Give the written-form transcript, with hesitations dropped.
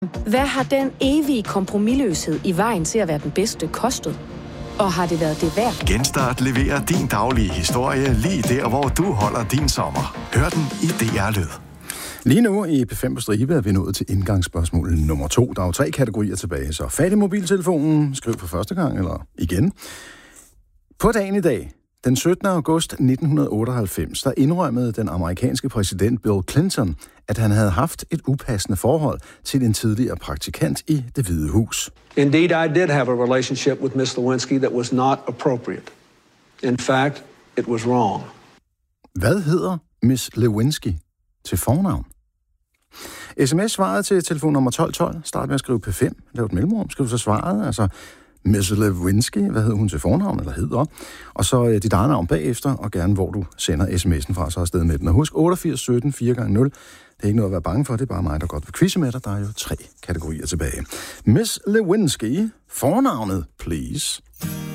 Hvad har den evige kompromisløshed i vejen til at være den bedste kostet? Og har det været det værd? Genstart leverer din daglige historie lige der, hvor du holder din sommer. Hør den i DR Lyd. Lige nu i P5 på stribe er vi nået til indgangsspørgsmål nummer 2. Der er jo 3 kategorier tilbage, så fat i mobiltelefonen, skriv for første gang eller igen. På dagen i dag, den 17. august 1998, der indrømmede den amerikanske præsident Bill Clinton, at han havde haft et upassende forhold til en tidligere praktikant i Det Hvide Hus. Indeed, I did have a relationship with Miss Lewinsky that was not appropriate. In fact, it was wrong. Hvad hedder Miss Lewinsky til fornavn? SMS-svaret til telefonnummer 1212. Start med at skrive P5. Lav et mellemrum. Skriv så svaret. Altså Miss Lewinsky. Hvad hedder hun til fornavn? Eller hedder? Og så dit eget navn bagefter. Og gerne hvor du sender sms'en fra. Så afsted med den. Og husk 88 17 4x0. Det er ikke noget at være bange for. Det er bare mig, der godt vil quizze med dig. Der er jo 3 kategorier tilbage. Miss Lewinsky. Fornavnet, please.